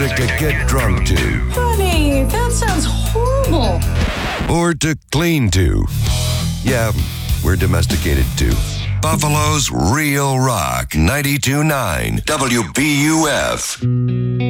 music to get drunk to. Honey, that sounds horrible. Or to clean to. Yeah, we're domesticated too. Buffalo's Real Rock 92.9 WBUF.